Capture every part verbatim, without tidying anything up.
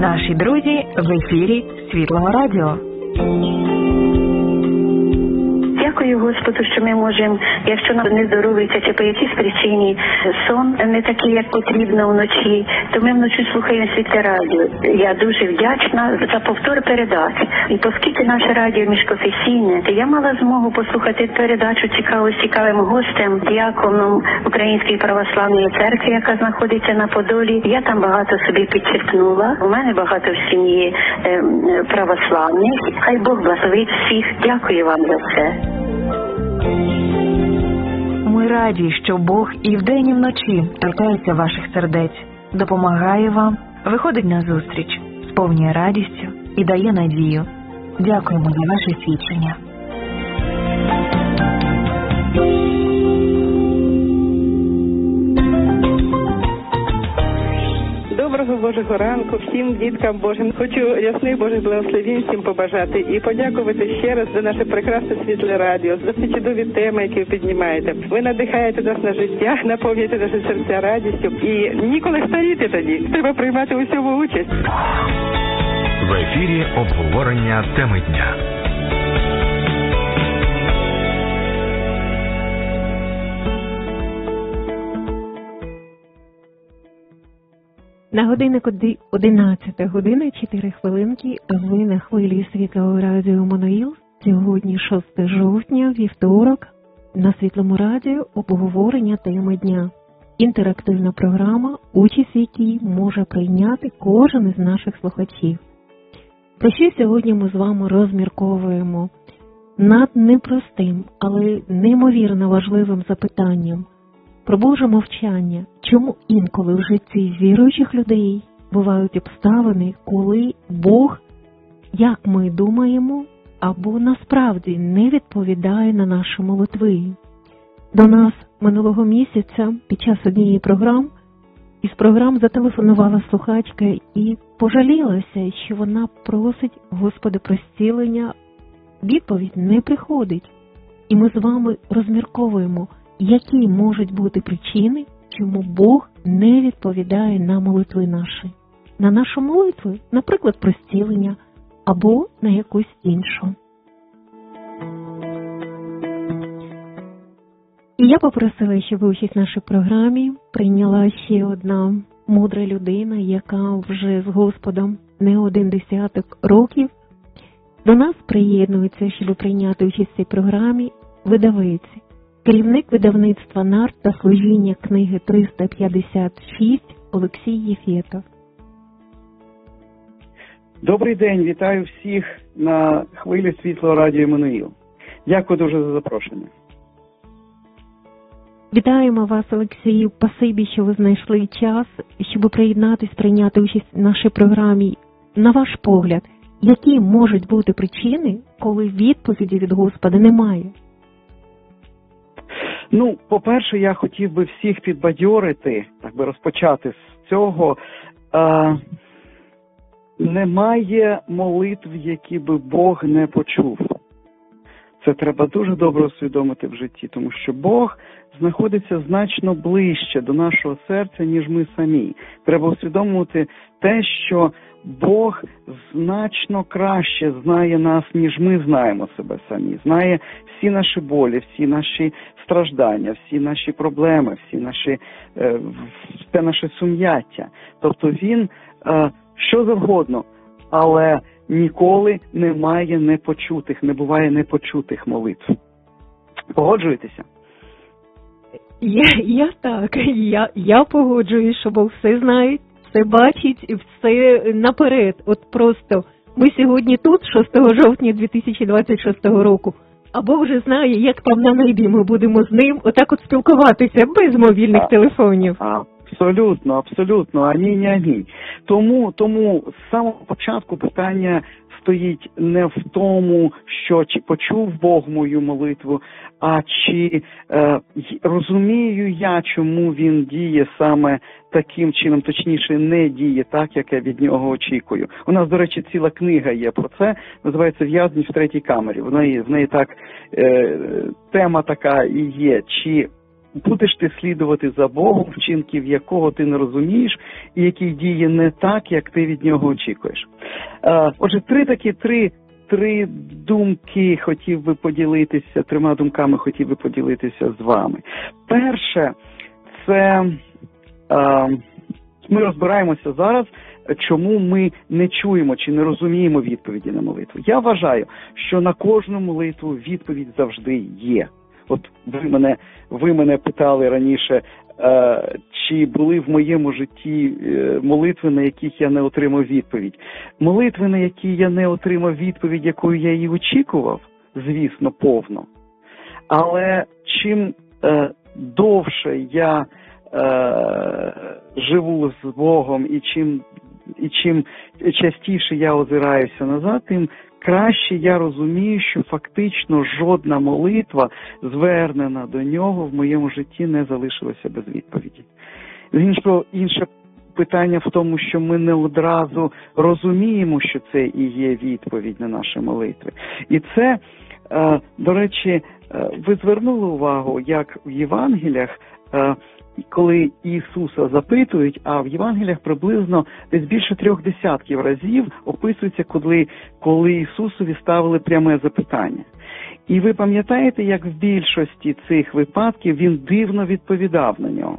Наші друзі в ефірі Світлого Радіо. Дякую Господу, що ми можемо, якщо нам не здоровиться чи по якійсь причині сон не такий, як потрібно вночі, то ми вночі слухаємо Світле Радіо. Я дуже вдячна за повтор передач. І оскільки наше радіо міжконфесійне, то я мала змогу послухати передачу цікаву з цікавим гостем, діаконом Української православної церкви, яка знаходиться на Подолі. Я там багато собі підчеркнула. У мене багато в сім'ї е, православних. Хай Бог благословить всіх. Дякую вам за це. Ми раді, що Бог і вдень, і вночі торкається ваших сердець, допомагає вам, виходить на зустріч, сповнює радістю і дає надію. Дякуємо за ваше свідчення. Доброго Божого ранку всім діткам Божим. Хочу ясних Божих благословень всім побажати і подякувати ще раз за наше прекрасне Світле Радіо, за ці чудові теми, які ви піднімаєте. Ви надихаєте нас на життя, наповнюєте наші серця радістю і ніколи старіти тоді. Треба приймати у всьому участь. В ефірі обговорення теми дня. На годиннику одинадцята година, чотири хвилинки, а ви на хвилі Світлого Радіо Мануїл. Сьогодні шосте жовтня, вівторок, на Світлому Радіо обговорення теми дня. Інтерактивна програма, участь в якій може прийняти кожен із наших слухачів. Про що сьогодні ми з вами розмірковуємо? Над непростим, але неймовірно важливим запитанням. Про Боже мовчання. Чому інколи в житті віруючих людей бувають обставини, коли Бог, як ми думаємо, або насправді не відповідає на наші молитви? До нас минулого місяця під час однієї програм із програм зателефонувала слухачка і пожалілася, що вона просить Господа про зцілення. Відповідь не приходить. І ми з вами розмірковуємо, які можуть бути причини, чому Бог не відповідає на молитви наші. На нашу молитву, наприклад, про зцілення, або на якусь іншу. І я попросила, щоб участь в нашій програмі прийняла ще одна мудра людина, яка вже з Господом не один десяток років. До нас приєднується, щоб прийняти участь в цій програмі, видавець, керівник видавництва «Нарт» та служіння книги триста п'ятдесят шість Олексій Єфєтов. Добрий день, вітаю всіх на хвилі Світлого Радіо Мануїл. Дякую дуже за запрошення. Вітаємо вас, Олексію. Спасибі, що ви знайшли час, щоб приєднатись, прийняти участь в нашій програмі. На ваш погляд, які можуть бути причини, коли відповіді від Господа немає? Ну, по-перше, я хотів би всіх підбадьорити, так би розпочати з цього. А, немає молитв, які би Бог не почув. Це треба дуже добре усвідомити в житті, тому що Бог знаходиться значно ближче до нашого серця, ніж ми самі. Треба усвідомити те, що Бог значно краще знає нас, ніж ми знаємо себе самі. Знає всі наші болі, всі наші страждання, всі наші проблеми, всі наші, е, все наше сум'яття. Тобто Він е, що завгодно, але ніколи немає непочутих, не буває непочутих молитв. Погоджуєтеся? Я, я так, я, я погоджуюсь, що Бог все знає, все бачить і все наперед. От просто ми сьогодні тут, шостого жовтня дві тисячі двадцять шостого року, а Бог вже знає, як там на небі ми будемо з ним отак от спілкуватися без мобільних а, телефонів. А, абсолютно, абсолютно, ані, ні, ані. Тому, тому з самого початку питання стоїть не в тому, що чи почув Бог мою молитву, а чи е, розумію я, чому Він діє саме таким чином, точніше, не діє так, як я від нього очікую. У нас, до речі, ціла книга є про це, називається «В'язень в третій камері». В неї, в неї так, е, тема така і є, чи будеш ти слідувати за Богом, вчинків якого ти не розумієш, і який діє не так, як ти від нього очікуєш. Отже, три такі, три, три думки хотів би поділитися, трьома думками хотів би поділитися з вами. Перше, це ми розбираємося зараз, чому ми не чуємо чи не розуміємо відповіді на молитву. Я вважаю, що на кожну молитву відповідь завжди є. От ви мене, ви мене питали раніше, е, чи були в моєму житті е, молитви, на яких я не отримав відповідь. Молитви, на які я не отримав відповідь, якою я її очікував, звісно, повно. Але чим е, довше я е, живу з Богом і чим, і чим частіше я озираюся назад, тим краще я розумію, що фактично жодна молитва, звернена до нього, в моєму житті не залишилася без відповіді. Іншого, інше питання в тому, що ми не одразу розуміємо, що це і є відповідь на наші молитви. І це, до речі, ви звернули увагу, як в Євангеліях, коли Ісуса запитують, а в Євангеліях приблизно десь більше трьох десятків разів описується, коли, коли Ісусові ставили пряме запитання. І ви пам'ятаєте, як в більшості цих випадків Він дивно відповідав на нього?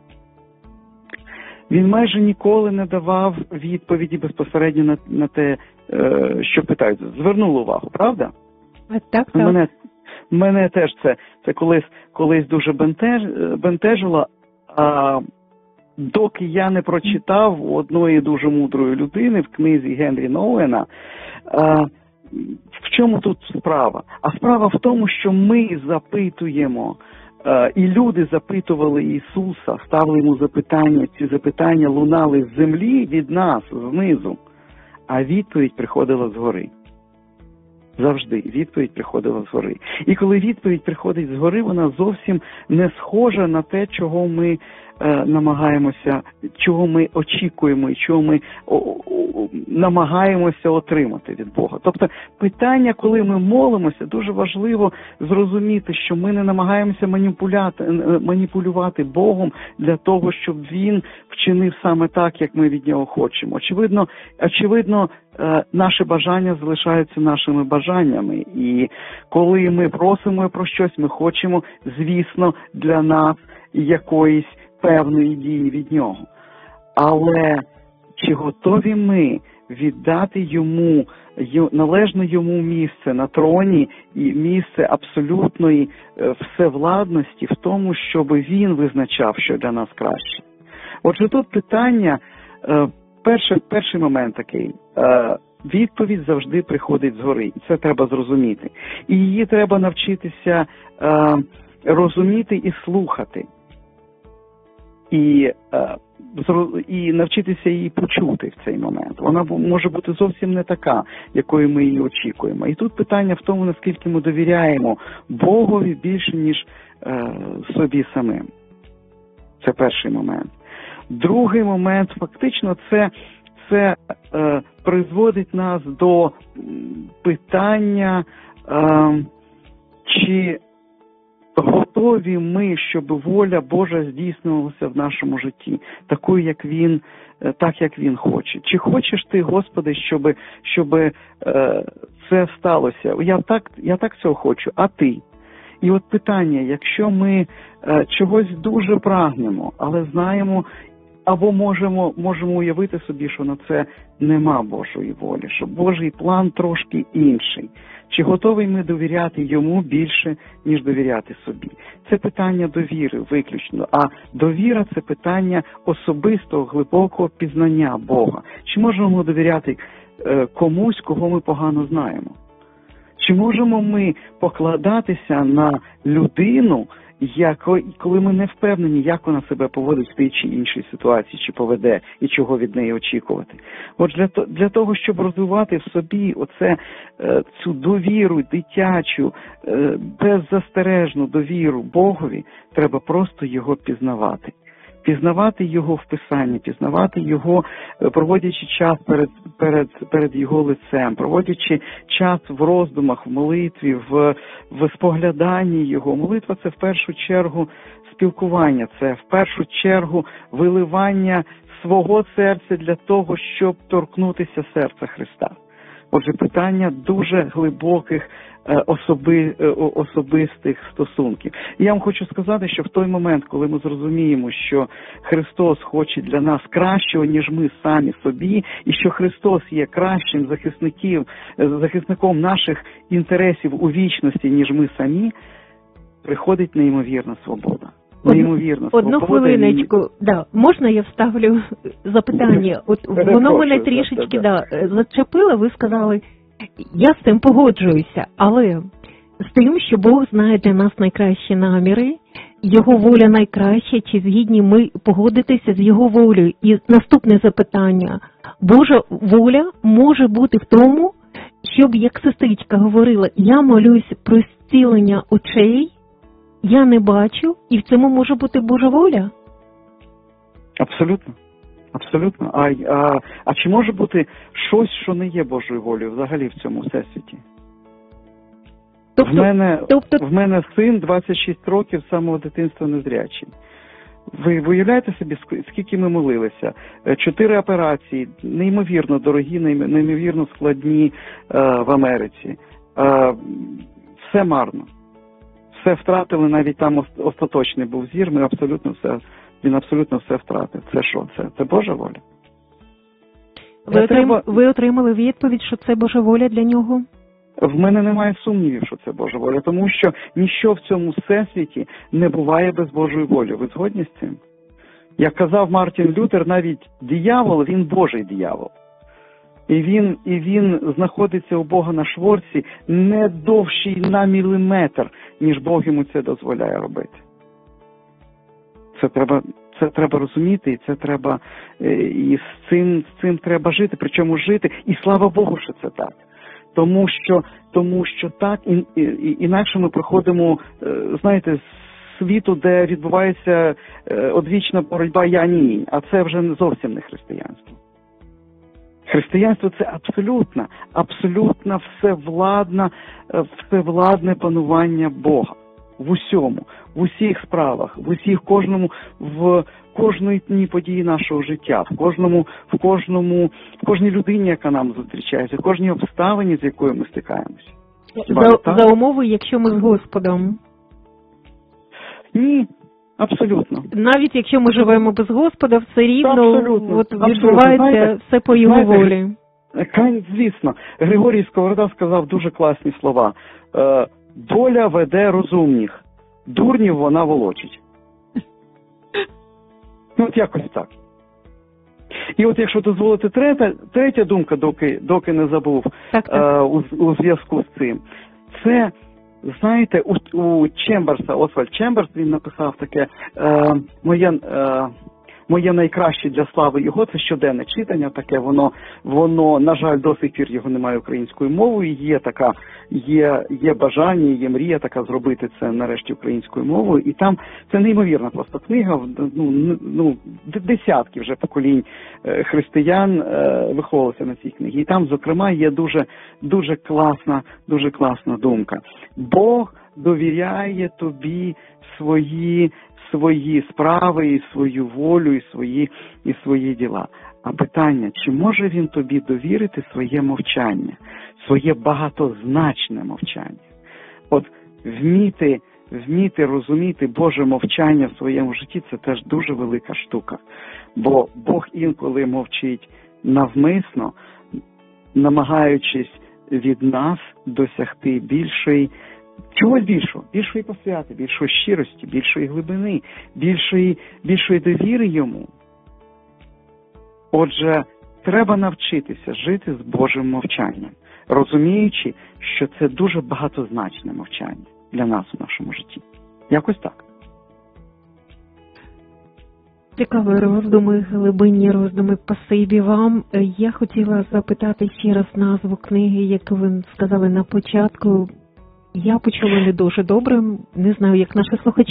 Він майже ніколи не давав відповіді безпосередньо на, на те, що питають. Звернули увагу, правда? А так, так. Мене, мене теж це, це колись, колись дуже бентеж, бентежило, а доки я не прочитав у одної дуже мудрої людини в книзі Генрі Nouwена, а, в чому тут справа? А справа в тому, що ми запитуємо, а, і люди запитували Ісуса, ставили йому запитання, ці запитання лунали з землі від нас, знизу, а відповідь приходила згори. Завжди відповідь приходила згори. І коли відповідь приходить згори, вона зовсім не схожа на те, чого ми е, намагаємося, чого ми очікуємо і чого ми о, о, намагаємося отримати від Бога. Тобто питання, коли ми молимося, дуже важливо зрозуміти, що ми не намагаємося маніпуляти, маніпулювати Богом для того, щоб Він вчинив саме так, як ми від Нього хочемо. Очевидно, очевидно, наші бажання залишаються нашими бажаннями. І коли ми просимо про щось, ми хочемо, звісно, для нас якоїсь певної дії від Нього. Але чи готові ми віддати Йому належне Йому місце на троні і місце абсолютної всевладності в тому, щоб Він визначав, що для нас краще? Отже, тут питання, перший, перший момент такий, відповідь завжди приходить згори, і це треба зрозуміти. І її треба навчитися розуміти і слухати. І, і навчитися її почути в цей момент. Вона може бути зовсім не така, якою ми її очікуємо. І тут питання в тому, наскільки ми довіряємо Богові більше, ніж е, собі самим. Це перший момент. Другий момент, фактично, це, це е, призводить нас до питання, е, чи готові ми, щоб воля Божа здійснювалася в нашому житті, такою, як Він, так, як Він хоче. Чи хочеш ти, Господи, щоб, щоб е, це сталося? Я так, я так цього хочу, а ти? І от питання, якщо ми е, чогось дуже прагнемо, але знаємо, або можемо, можемо уявити собі, що на це нема Божої волі, що Божий план трошки інший. Чи готові ми довіряти Йому більше, ніж довіряти собі? Це питання довіри виключно. А довіра – це питання особистого, глибокого пізнання Бога. Чи можемо ми довіряти е, комусь, кого ми погано знаємо? Чи можемо ми покладатися на людину, яко, коли ми не впевнені, як вона себе поводить в тій чи іншій ситуації, чи поведе, і чого від неї очікувати? От для, для того, щоб розвивати в собі оце, цю довіру дитячу, беззастережну довіру Богові, треба просто його пізнавати. Пізнавати його в Писанні, пізнавати його, проводячи час перед, перед, перед його лицем, проводячи час в роздумах, в молитві, в, в спогляданні його. Молитва – це в першу чергу спілкування, це в першу чергу виливання свого серця для того, щоб торкнутися серця Христа. Отже, питання дуже глибоких особи, особистих стосунків. І я вам хочу сказати, що в той момент, коли ми зрозуміємо, що Христос хоче для нас кращого, ніж ми самі собі, і що Христос є кращим захисників, захисником наших інтересів у вічності, ніж ми самі, приходить неймовірна свобода. Неймовірна Одну свобода. хвилиночку, і... да, можна я вставлю запитання? От воно мене трішечки да, зачепило, ви сказали, я з тим погоджуюся, але з тим, що Бог знає для нас найкращі наміри, Його воля найкраща, чи згідні ми погодитися з Його волею? І наступне запитання. Божа воля може бути в тому, щоб, як сестричка говорила, я молюсь про зцілення очей, я не бачу, і в цьому може бути Божа воля? Абсолютно. Абсолютно. А, а, а чи може бути щось, що не є Божою волею взагалі в цьому всесвіті? Тобто, в, мене, тобто... в мене син двадцять шість років з самого дитинства незрячий. Ви уявляєте собі, скільки ми молилися? Чотири операції, неймовірно дорогі, неймовірно складні е, в Америці. Е, все марно. Все втратили, навіть там остаточний був зір, ми абсолютно все, він абсолютно все втратив. Це що? Це, це Божа воля? Ви, отрим... треба... Ви отримали відповідь, що це Божа воля для нього? В мене немає сумнівів, що це Божа воля, тому що ніщо в цьому всесвіті не буває без Божої волі. Ви згодні з цим? Як казав Мартін Лютер, навіть диявол, він Божий диявол. І він, і він знаходиться у Бога на шворці не довший на міліметр, ніж Бог йому це дозволяє робити. Це треба, це треба розуміти, і це треба, і з цим, з цим треба жити, причому жити, і слава Богу, що це так. Тому що, тому що так, і, і, інакше ми проходимо, знаєте, світу, де відбувається одвічна боротьба я-ні, а це вже зовсім не християнство. Християнство – це абсолютно, абсолютно всевладне, всевладне панування Бога. В усьому, в усіх справах, в усіх, кожному, в кожної події нашого життя, в кожному, в кожному, в кожній людині, яка нам зустрічається, в кожній обставині, з якою ми стикаємося. За, за умови, якщо ми з Господом? Ні, абсолютно. Навіть якщо ми живемо без Господа, все рівно абсолютно, от, абсолютно. відбувається знаєте, все по Його знаєте, волі. Звісно. Григорій Сковорода сказав дуже класні слова. Доля веде розумних, дурнів вона волочить. Ну, от якось так. І от якщо дозволити третя, третя думка, доки, доки не забув, так, так. Е, у, у зв'язку з цим, це, знаєте, у, у Чемберса, Освальд Чемберс, він написав таке, е, моє, е, моє найкраще для слави його, це щоденне читання, таке, воно, воно, на жаль, до сих пір його немає українською мовою, є така, є, є бажання, є мрія така зробити це нарешті українською мовою, і там це неймовірна просто книга, ну, ну десятки вже поколінь християн виховувалися на цій книгі, і там, зокрема, є дуже, дуже класна, дуже класна думка. Бог довіряє тобі свої свої справи, і свою волю, і свої, і свої діла. А питання, чи може він тобі довірити своє мовчання, своє багатозначне мовчання? От вміти, вміти розуміти Боже мовчання в своєму житті – це теж дуже велика штука. Бо Бог інколи мовчить навмисно, намагаючись від нас досягти більшої чогось більшого, більшої посвяти, більшої щирості, більшої глибини, більшої, більшої довіри йому. Отже, треба навчитися жити з Божим мовчанням, розуміючи, що це дуже багатозначне мовчання для нас у нашому житті. Якось так. Цікаві роздуми, глибинні роздуми. Спасибі вам. Я хотіла запитати ще раз назву книги, яку ви сказали на початку. Я почула не дуже добре, не знаю, як наші слухачі.